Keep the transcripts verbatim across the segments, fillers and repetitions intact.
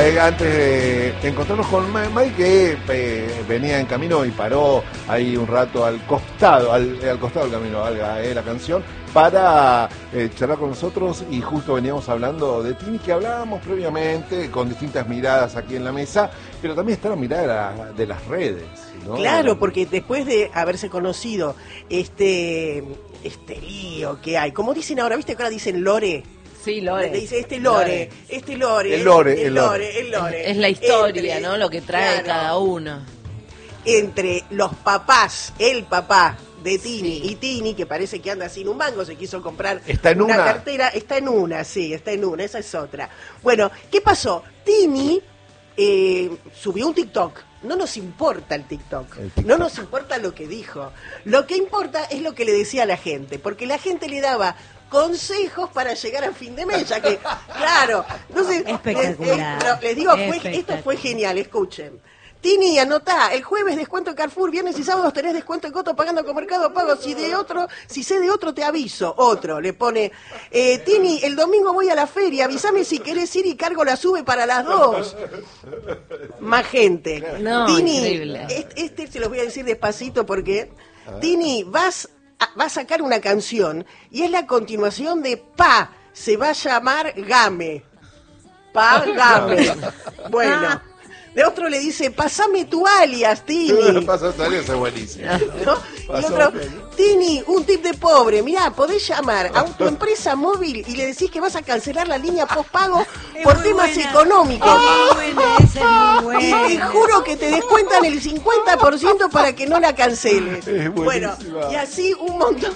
eh, antes de encontrarnos con Mike, que eh, venía en camino y paró ahí un rato al costado, al, al costado del camino, valga eh, la canción, para eh, charlar con nosotros, y justo veníamos hablando de Tini, que hablábamos previamente, con distintas miradas aquí en la mesa, pero también está la mirada de, la, de las redes, ¿no? Claro, porque después de haberse conocido este, este lío que hay, como dicen ahora, ¿viste que ahora dicen Lore? Sí, Lore. Le dice este Lore, Lore. este Lore, el Lore, el el Lore, Lore. el Lore. Es la historia, Entre, ¿no? Lo que trae claro, cada uno. Entre los papás, el papá de Tini Sí. y Tini, que parece que anda sin un mango, se quiso comprar Está en una. cartera, está en una, sí, está en una, esa es otra. Bueno, ¿qué pasó? Tini eh, subió un TikTok. No nos importa el TikTok. el TikTok, no nos importa lo que dijo. Lo que importa es lo que le decía a la gente, porque la gente le daba consejos para llegar a fin de mes, ya que, claro, entonces, espectacular. Les, les digo, fue, esto fue genial, escuchen. Tini, anotá, el jueves descuento en Carrefour, viernes y sábados tenés descuento en Coto pagando con Mercado Pago. Si de otro, si sé de otro te aviso. Otro le pone, eh, Tini, el domingo voy a la feria, avísame si querés ir y cargo la sube para las dos. Más gente. No, Tini, increíble. este, este se los voy a decir despacito porque, Tini, vas a, va a sacar una canción y es la continuación de Pa, se va a llamar Game. Pa, Game. Bueno. De otro le dice, pasame tu alias, Tini. Pasó tu alias, es buenísimo. ¿No? Y otro, Tini, un tip de pobre, mirá, podés llamar a tu empresa móvil y le decís que vas a cancelar la línea postpago por temas buena. económicos. Es muy buena, esa es muy Y buena. te juro que te descuentan el cincuenta por ciento para que no la canceles. Es Bueno, buenísima. y así un montón.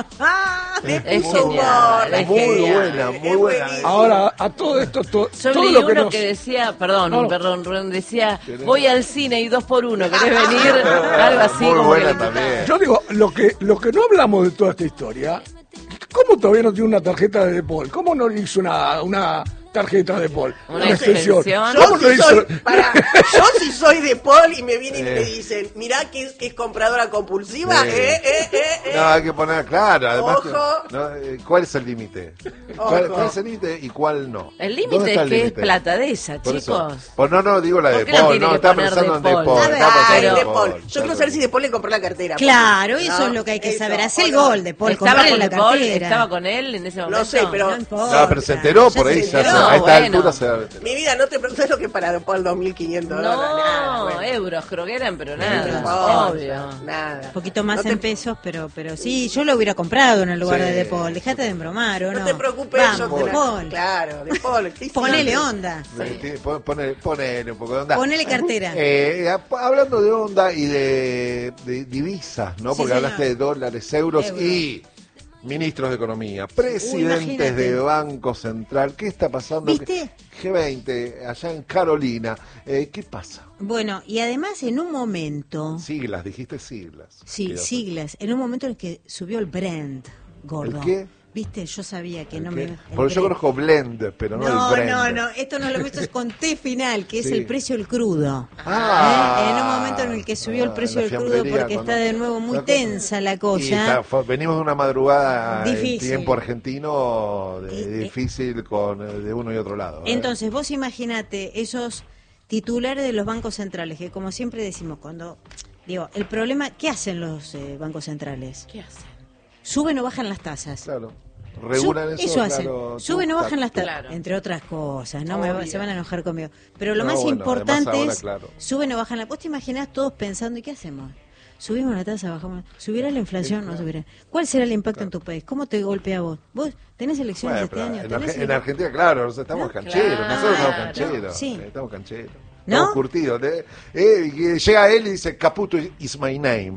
De Es puso genial, humor, es muy genial. buena, muy Es buena. buenísimo. Ahora, a todo esto, to- Yo todo leí lo que uno nos... que decía, perdón, No, no. perdón, Rubén, decía, voy al cine y dos por uno, ¿querés venir? Algo así Muy como buena que le también. Yo digo, lo que, lo que no hablamos de toda esta historia, ¿cómo todavía no tiene una tarjeta de Depol? ¿Cómo no le hizo una, una tarjeta de Depol? Una extensión. Yo ¿Cómo no sí, hizo? soy, pará, yo sí soy de Paul y me vienen y Eh. me dicen, mirá que es, que es compradora compulsiva, Sí. eh, eh, eh, eh. No, hay que poner claro. Además, Ojo. que- no, eh, ¿cuál es el límite? ¿Cuál, Ojo. cuál es el límite y cuál no? El ¿Dónde límite está es el que es límite? plata de ella, Por eso. chicos. Pues no, no, digo la ¿Por de qué la Paul, tiene no, que estaba poner pensando de en de Paul? Paul. A estaba ver, pensando ay, en de Paul, Paul. Yo quiero saber si de Paul le compró la cartera. Claro, eso ¿no? es lo que hay que Eso, saber. Hace ¿o el no? gol de Paul, ¿Estaba comprarle con la De Paul? cartera. ¿Estaba con él en ese momento? No sé, pero... No importa. No, pero se enteró Ya por se ahí, ya se, enteró. a esta bueno. altura se debe enterar. Mi vida, no te preguntes lo que para de Paul dos mil quinientos No, dólares. Nada, bueno. euros creo que eran, pero No importa, nada, obvio. Nada. Un poquito más No te- en pesos, pero pero sí, yo lo hubiera comprado en el lugar Sí. de De Paul. Dejate de embromar, ¿o no? No te preocupes, yo Vamos, te De la- Paul. Claro, de Paul. ¿qué Ponele hiciste? onda. Sí, pon- Ponele, ponele un poco de onda. Ponele cartera. Eh, ap- hablando de onda y de, de divisas, ¿no? Sí, Porque señor. hablaste de dólares, euros Euros. y ministros de economía, presidentes imagínate. de Banco Central. ¿Qué está pasando? ¿Viste? G veinte, allá en Carolina. Eh, ¿Qué pasa? Bueno, y además en un momento, Siglas, dijiste siglas. sí, Quedó- siglas, en un momento en el que subió el Brent, gordo. ¿El qué? ¿Viste? Yo sabía que ¿El no qué? me... el Porque yo Brent. conozco Blend, pero no, No, el Brand. no, no, esto no es lo mismo, esto es con T final, que es Sí. el precio del crudo. Ah. ¿Eh? En un momento en el que subió el Ah, precio en la del crudo fiambrería, porque cuando- está de nuevo muy Está- tensa la Y cosa. está- fue- venimos de una madrugada en Difícil. tiempo argentino de- Y- y- difícil con eh, de uno y otro lado. ¿eh? Entonces, vos imaginate esos titulares de los bancos centrales, que como siempre decimos, cuando, digo, el problema, ¿qué hacen los eh, bancos centrales? ¿Qué hacen? Suben o bajan las tasas. Claro. Regulan Su- eso, eso hacen. claro, Suben o tú- bajan las tasas, Claro. entre otras cosas, no me va- Obvio. se van a enojar conmigo. Pero lo No, más bueno, importante además ahora, es, claro. suben o bajan la... Vos te imaginás todos pensando, ¿y qué hacemos? Subimos la tasa, bajamos. ¿Subirá la inflación? No subirá. ¿Cuál será el impacto en tu país? ¿Cómo te golpea a vos? ¿Vos tenés elecciones Bueno, este pero año? en, ¿Tenés Arge- en ele- Argentina, claro, nosotros estamos ¿No? cancheros, nosotros estamos Claro. cancheros. Sí. eh, Estamos cancheros. ¿No? Estamos curtidos. de- eh, y que llega él y dice, Caputo is my name.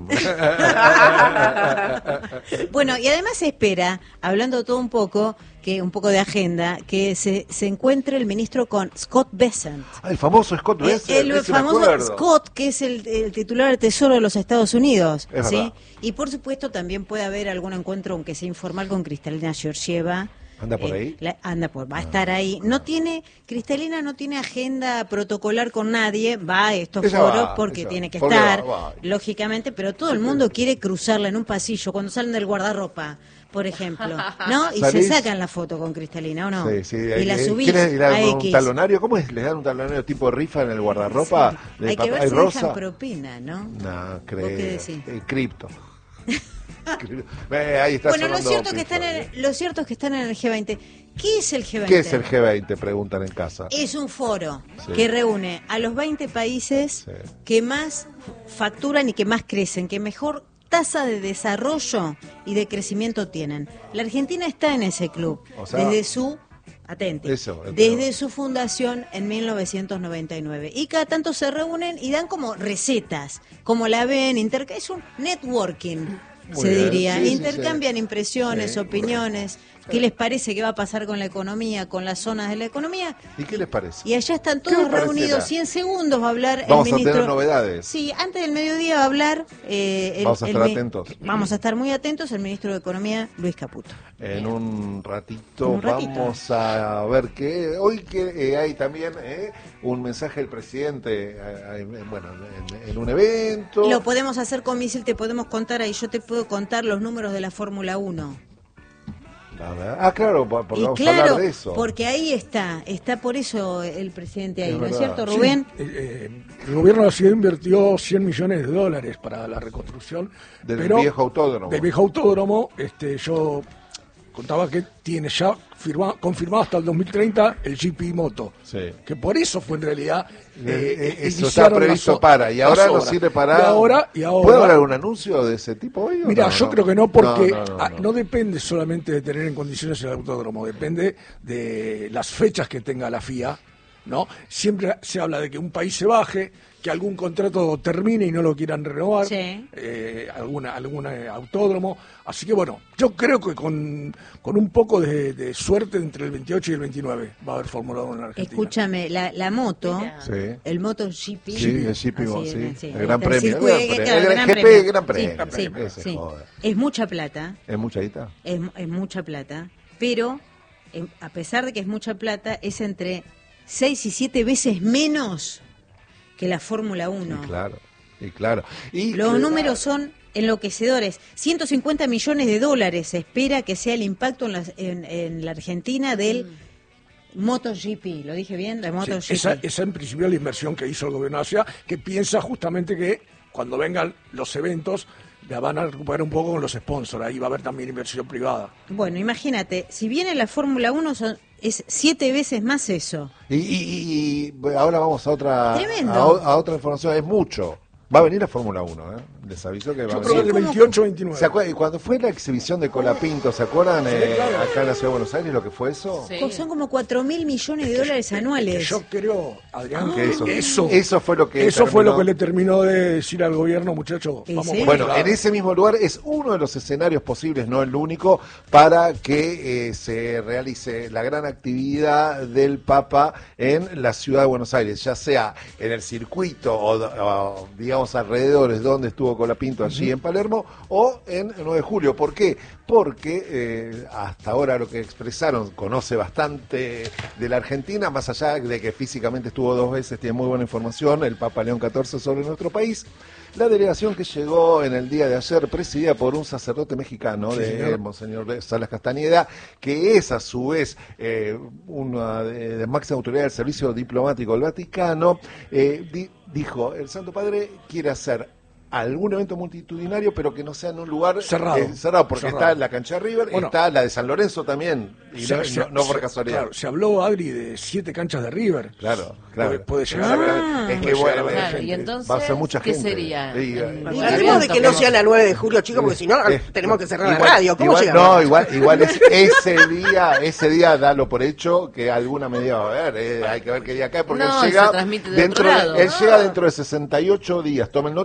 Bueno, y además se espera, hablando todo un poco, que un poco de agenda, que se, se encuentre el ministro con Scott Bessent. Ah, el famoso Scott El, Bessent. el ese me famoso acuerdo. Scott, que es el, el titular del Tesoro de los Estados Unidos. Es ¿sí? verdad. Y por supuesto también puede haber algún encuentro, aunque sea informal, con Cristalina Georgieva, ¿Anda por ahí? la- anda por, va a estar ahí. No tiene, Cristalina no tiene agenda protocolar con nadie, va a estos Ella foros va, porque ella tiene va. que Porque estar, va, va. lógicamente, pero todo el mundo quiere cruzarla en un pasillo cuando salen del guardarropa, por ejemplo, ¿no? Y ¿Salís? se sacan la foto con Cristalina, ¿o no? Sí, sí. Y la eh, subís ¿quieren ir a a un X. talonario? ¿Cómo es? ¿Les dan un talonario tipo rifa en el guardarropa? De Hay que ver papá y si rosa. dejan propina, ¿no? No, qué creo. decís? Eh, cripto. Eh, ahí está Bueno, lo sonando cierto, que Pink están Floyd, en, lo cierto es que están en el G veinte. ¿Qué es el G veinte? ¿Qué es el G veinte? Preguntan en casa. Es un foro Sí. que reúne a los veinte países Sí. que más facturan y que más crecen, que mejor tasa de desarrollo y de crecimiento tienen. La Argentina está en ese club O sea, desde su atente, eso, el desde tema. su fundación en mil novecientos noventa y nueve. Y cada tanto se reúnen y dan como recetas, como la ven, interca- es un networking. Muy Se bien, diría, sí, sí, intercambian sí. impresiones, Sí, opiniones, qué les parece que va a pasar con la economía, con las zonas de la economía. ¿Y qué les parece? Y allá están ¿Qué todos les parecerá? reunidos y en segundos va a hablar Vamos el a ministro. tener novedades. Sí, antes del mediodía va a hablar. eh, el- Vamos a el estar mi- atentos. Vamos a estar muy atentos el ministro de Economía, Luis Caputo. En un ratito, Un ratito. vamos a ver que hoy que eh, hay también eh, un mensaje del presidente, eh, eh, bueno, en, en un evento. Lo podemos hacer con Misil, te podemos contar ahí. Yo te puedo contar los números de la Fórmula uno. A ver. Ah, claro, po- porque Y vamos a claro, hablar de eso. porque ahí está, está por eso el presidente ahí, Es ¿no es verdad. cierto, Rubén? Sí, eh, eh, el gobierno de la ciudad invirtió cien millones de dólares para la reconstrucción Del pero- viejo autódromo. Del viejo autódromo. Este, yo contaba que tiene ya firma- confirmado hasta el dos mil treinta el G P Moto. Sí. Que por eso fue en realidad. Eh, eh, eso iniciaron está las previsto o- para, y las ahora nos obras. sirve para... Y ahora, y ahora, ¿Puede haber algún anuncio de ese tipo hoy? o Mira, no? yo No. creo que no, porque No, no, no, ah, no. no depende solamente de tener en condiciones el autódromo, depende de las fechas que tenga la F I A, ¿no? Siempre se habla de que un país se baje, que algún contrato termine y no lo quieran renovar, Sí. eh, alguna, algún eh, autódromo. Así que bueno, yo creo que con, con un poco de, de suerte entre el veintiocho y el veintinueve va a haber Fórmula uno en la Argentina. Escúchame, la, la moto, Sí. el MotoGP. Sí, el G P, Así, sí. sí, El Gran está Premio, circuito, el Gran Premio. claro, El Gran G P, Premio. Gran Premio. Sí, Gran sí, Premio, ese, sí. joder. Es mucha plata, ¿Es mucha guita? es, es mucha plata, pero eh, a pesar de que es mucha plata, es entre seis y siete veces menos que la Fórmula uno. Y claro, y claro. Y Los eh, números son enloquecedores. ciento cincuenta millones de dólares se espera que sea el impacto en la, en, en la Argentina del MotoGP. ¿Lo dije bien? La Sí, MotoGP. esa, esa en principio es la inversión que hizo el gobierno de la ciudad, que piensa justamente que cuando vengan los eventos la van a recuperar un poco con los sponsors, ahí va a haber también inversión privada. Bueno, imagínate, si viene la Fórmula uno son, es siete veces más eso. Y, y- y- y ahora vamos a otra Tremendo. a, o- a otra información. Es mucho. Va a venir la Fórmula uno, ¿eh? Les aviso que va Yo a creo que venir. del veintiocho al veintinueve. ¿Se acuerdan? Y cuando fue la exhibición de Colapinto, ¿se acuerdan? eh, acá en la Ciudad de Buenos Aires, lo que fue eso. Sí. Son como cuatro mil millones de dólares Que anuales. yo creo, Adrián, Que eso- que eso, eso fue lo que eso fue terminó- lo que le terminó de decir al gobierno, muchachos, ¿En vamos serio? por Bueno, otro lado. en ese mismo lugar es uno de los escenarios posibles, no el único, para que eh, se realice la gran actividad del Papa en la ciudad de Buenos Aires, ya sea en el circuito o, o, digamos alrededores donde estuvo Colapinto allí en Palermo o en el nueve de julio. ¿Por qué? Porque eh, hasta ahora lo que expresaron, conoce bastante de la Argentina, más allá de que físicamente estuvo dos veces, tiene muy buena información el Papa León catorce sobre nuestro país. La delegación que llegó en el día de ayer, presidida por un sacerdote mexicano, Sí, de señor. Monseñor Salas Castañeda, que es a su vez eh, una de, de máxima autoridad del Servicio Diplomático del Vaticano, eh, di- dijo, el Santo Padre quiere hacer algún evento multitudinario, pero que no sea en un lugar Cerrado. eh, cerrado porque Cerrado. está la cancha de River, Bueno. está la de San Lorenzo también, y Se- no, se- no- no por se- casualidad. claro, se habló, Adri, de siete canchas de River. Claro, claro. Puede, puede llegar a Exactamente. ver. Es que puede llegar a bueno, ver Claro, gente. y entonces, va a ser mucha ¿qué gente. sería? Sí, En- eh, Y Bueno, tratemos de que no sea la nueve de julio, chicos, porque si no Eh, tenemos que cerrar la igual- radio. ¿Cómo igual- llegamos? No, igual, igual es- ese día, ese día dalo por hecho que alguna medida va a haber. eh, hay que ver qué día cae porque No, él llega se transmite de dentro otro de- lado. él llega dentro de sesenta y ocho días. Tomen nota, cómo-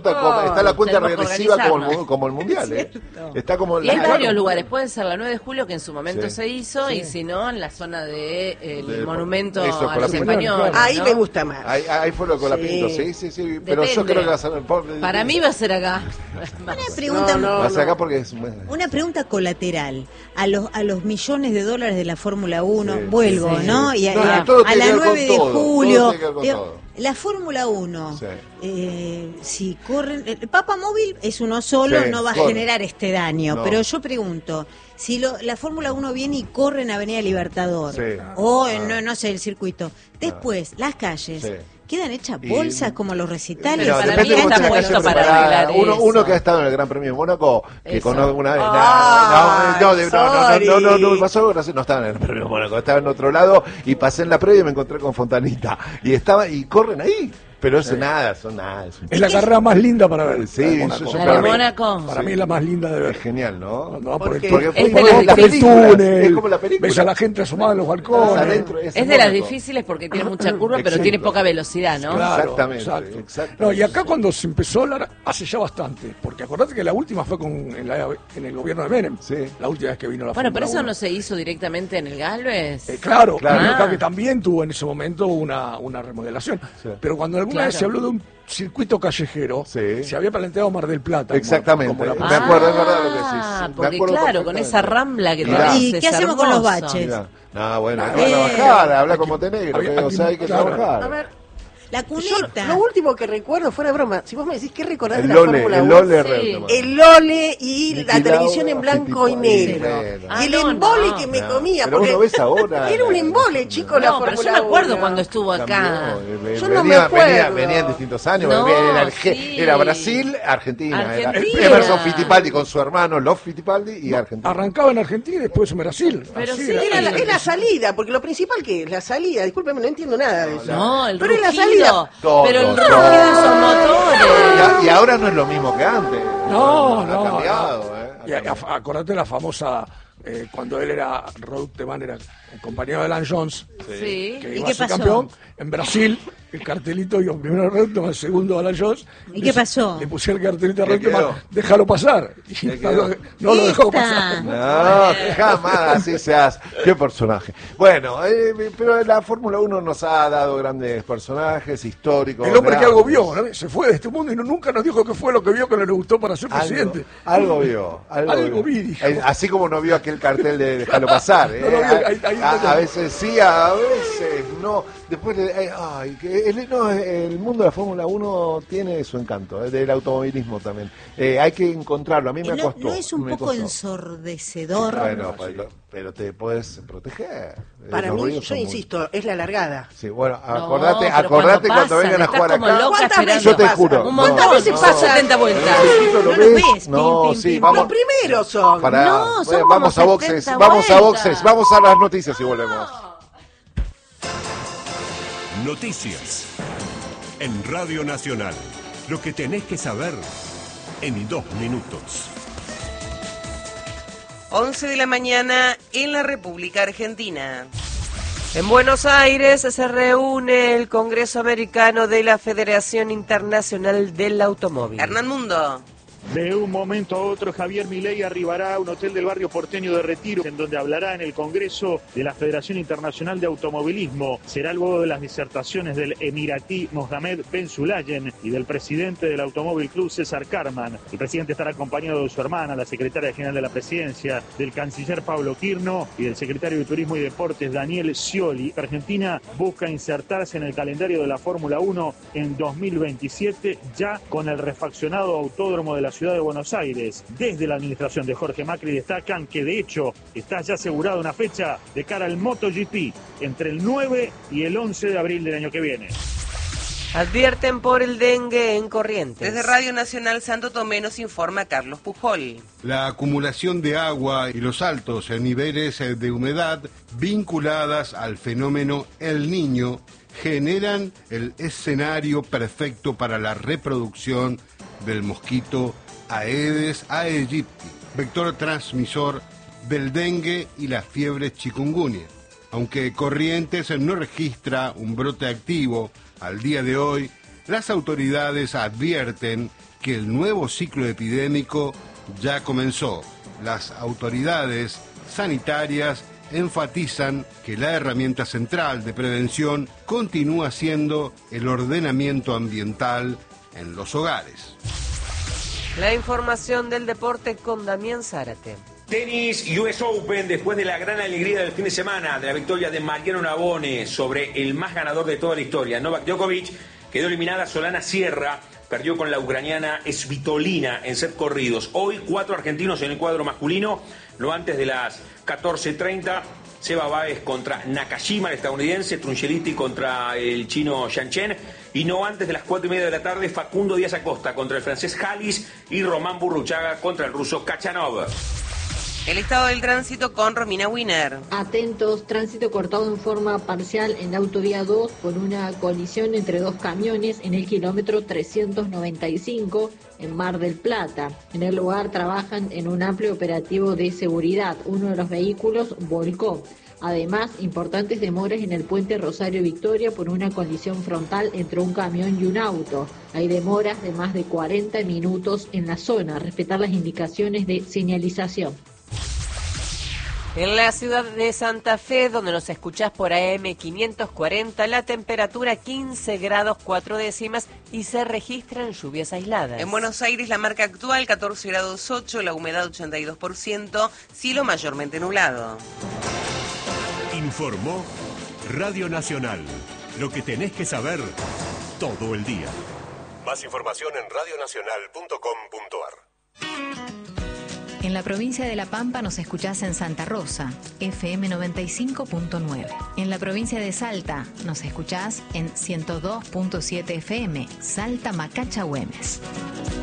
está la cuenta tenemos que regresiva como el, organizarnos. mu- como el mundial, ¿eh? Está como Y hay la- varios lugares, puede ser la nueve de julio que en su momento Sí. se hizo Sí. y si no en la zona de el De- monumento eso, a con los la españoles. Ahí ¿no? me gusta más. Ahí, ahí fue lo con la Sí. Pinto, sí, sí, sí, pero yo Depende. creo que va a ser pobre- Para mí va a ser acá. Una pregunta, No, no. va a ser acá porque es una pregunta colateral. A los a los millones de dólares de la Fórmula uno, Sí, vuelvo, sí. ¿no? Y a, No, y a- todo a tiene la que ver con nueve de todo, todo julio. tiene que ver con digo, todo. la Fórmula uno, Sí. eh, si corren. El Papa Móvil es uno solo, Sí, no va a corre. generar este daño. No. Pero yo pregunto, si lo- la Fórmula uno viene y corre en Avenida Libertador, Sí. o en, Ah. no, no sé, el circuito, después, las calles. Sí. ¿Quedan hechas Y- bolsas como los recitales? Pero para depende mí cómo está esté la puesto calle para preparada. arreglar uno, eso. uno que ha estado en el Gran Premio de Mónaco, que Eso. conozco una vez. Ay, no, no, de- no, no, no, no, no, no, sorry. me pasó algo gracioso. No estaba en el Gran Premio de Mónaco, estaba en otro lado y pasé en la previa y me encontré con Fontanita. Y estaba, y corren ahí. Pero eso nada, son nada. Es, un- Es la carrera más linda para ver. Sí, la de yo- Mónaco. yo La para de mí- Mónaco. Para Sí. mí es la más linda de ver. es genial, ¿no? No, ¿Por por qué? el, porque Es fue de por las el películas, túnel, es como la película. ves a la gente asomada en los Más balcones. adentro, es Es en de las Mónaco. difíciles porque tiene mucha curva, pero Exacto. tiene poca velocidad, ¿no? Claro, Exactamente, exacto. exactamente. No, y acá cuando se empezó a hablar, hace ya bastante, porque acordate que la última fue con, en, la- en el gobierno de Menem, Sí. la última vez que vino la Bueno, Fórmula pero eso uno. no se hizo directamente en el Galvez. Eh, claro, Claro. y acá Ah. que también tuvo en ese momento una, una remodelación. Sí. Pero cuando alguna Claro. vez se habló de un circuito callejero, Sí. se había planteado Mar del Plata. como- Exactamente. como la Me posibilidad. acuerdo, es verdad lo que decís. Ah, Me porque acuerdo claro, con perfectamente. esa rambla que Mirá. te ¿Y qué hacemos con los baches? Mirá. No, bueno, hay Ah, que eh, trabajar, habla aquí- con Montenegro, había- que, o aquí- sea, hay que claro. trabajar. A ver, La yo cuneta. lo último que recuerdo, fuera de broma, si vos me decís qué recordás El de la Lole, Fórmula el uno, Lole Sí. Reutemann. el Lole y Niki la televisión en Lauda, blanco y Fittipaldi, negro. bueno. Ah, Y el no, embole no. que me No, comía. pero porque uno ves ahora, era un eh, embole, chico, la No, pero Fórmula yo me acuerdo uno. cuando estuvo acá. Cambió, eh, Yo venía, no me acuerdo. venía, venía en distintos años. No, venía- era, Arge- sí. era Brasil, Argentina. Era Argentina. Emerson Fittipaldi con su hermano, Los Fittipaldi y Argentina. Arrancaba en Argentina y después en Brasil. Pero Así sí, era. Era la, es la salida, porque lo principal que es la salida, discúlpeme, no entiendo nada de eso. No, el Pero es la rugido. salida. Todo, pero el todo. rugido de esos Y, motores. a- y ahora no es lo mismo que antes. No, ha no. cambiado, no. eh, ha Y a- cambiado. a- acordate la famosa, eh, cuando él era, Reutemann era el compañero de Alan Jones, Sí. que ¿Y iba qué a ser pasó? campeón, en Brasil, el cartelito iba primero Reutemann, segundo Alan Jones. ¿Y Le- qué pasó? Le pusieron el cartelito a ¿Qué Reutemann, quedó? déjalo pasar. Y ¿Qué no, quedó? lo- no lo dejó Esta. pasar. No, jamás así se hace. Qué personaje. Bueno, eh, pero la Fórmula uno nos ha dado grandes personajes históricos. El hombre que grandes. algo vio, ¿no? Se fue de este mundo y no- nunca nos dijo qué fue lo que vio que no le gustó para ser Algo, presidente. algo vio. Algo, Algo vio. vi, dijo. Eh, Así como no vio aquel cartel de Déjalo pasar. eh. No lo vio, ahí- ahí a, está. a veces sí, a veces no. Después, de- eh, ay, que el, no, el mundo de la Fórmula uno tiene su encanto, eh, del automovilismo también. Eh, hay que encontrarlo. A mí me ¿No, costó. no es un me poco costó. ensordecedor? Bueno, pero, pero te puedes proteger. Eh, Para los mí, ruidos yo son muy- insisto, es la largada. Sí, bueno, No, acordate, pero acordate cuando cuando, vengan a pasan, jugar estás como acá. loca ¿Cuántas veces esperando. Yo te pasa? juro. Un montón no, veces no. pasa setenta vueltas. Chiquito, No ¿lo lo ves? ves, No, pim, pim, sí, pim. vamos. Los primeros son. Pará, No, bueno, son como vamos a boxes, setenta vamos a vueltas. boxes, vamos a las noticias y volvemos. Noticias. En Radio Nacional. Lo que tenés que saber en dos minutos. once de la mañana en la República Argentina. En Buenos Aires se reúne el Congreso Americano de la Federación Internacional del Automóvil. Hernán Mundo. De un momento a otro, Javier Milei arribará a un hotel del barrio porteño de Retiro, en donde hablará en el Congreso de la Federación Internacional de Automovilismo. Será luego de las disertaciones del emiratí Mohamed Ben Sulayem y del presidente del Automóvil Club, César Carman. El presidente estará acompañado de su hermana, la secretaria general de la presidencia, del canciller Pablo Quirno y del secretario de Turismo y Deportes, Daniel Scioli. Argentina busca insertarse en el calendario de la Fórmula uno en dos mil veintisiete, ya con el refaccionado autódromo de la ciudad de Buenos Aires. Desde la administración de Jorge Macri destacan que de hecho está ya asegurada una fecha de cara al MotoGP entre el nueve y el once de abril del año que viene. Advierten por el dengue en Corrientes. Desde Radio Nacional Santo Tomé nos informa Carlos Pujol. La acumulación de agua y los altos niveles de humedad vinculadas al fenómeno El Niño generan el escenario perfecto para la reproducción del mosquito Aedes aegypti, vector transmisor del dengue y la fiebre chikungunya. Aunque Corrientes no registra un brote activo al día de hoy, las autoridades advierten que el nuevo ciclo epidémico ya comenzó. Las autoridades sanitarias enfatizan que la herramienta central de prevención continúa siendo el ordenamiento ambiental en los hogares. La información del deporte con Damián Zárate. Tenis U S Open, después de la gran alegría del fin de semana, de la victoria de Mariano Navone sobre el más ganador de toda la historia, Novak Djokovic, quedó eliminada Solana Sierra, perdió con la ucraniana Svitolina en set corridos. Hoy cuatro argentinos en el cuadro masculino, no antes de las catorce treinta, Seba Báez contra Nakashima, el estadounidense, Trungeliti contra el chino Yan Chen, y no antes de las cuatro y media de la tarde, Facundo Díaz Acosta contra el francés Halis y Román Burruchaga contra el ruso Kachanov. El estado del tránsito con Romina Wiener. Atentos, tránsito cortado en forma parcial en la autovía dos por una colisión entre dos camiones en el kilómetro trescientos noventa y cinco en Mar del Plata. En el lugar trabajan en un amplio operativo de seguridad. Uno de los vehículos volcó. Además, importantes demoras en el puente Rosario Victoria por una colisión frontal entre un camión y un auto. Hay demoras de más de cuarenta minutos en la zona. Respetar las indicaciones de señalización. En la ciudad de Santa Fe, donde nos escuchás por A M quinientos cuarenta, la temperatura quince grados cuatro décimas y se registran lluvias aisladas. En Buenos Aires la marca actual catorce grados ocho, la humedad ochenta y dos por ciento, cielo mayormente nublado. Informó Radio Nacional. Lo que tenés que saber todo el día. Más información en radio nacional punto com punto ar. En la provincia de La Pampa nos escuchás en Santa Rosa, F M noventa y cinco punto nueve. En la provincia de Salta nos escuchás en ciento dos punto siete F M, Salta Macacha Güemes.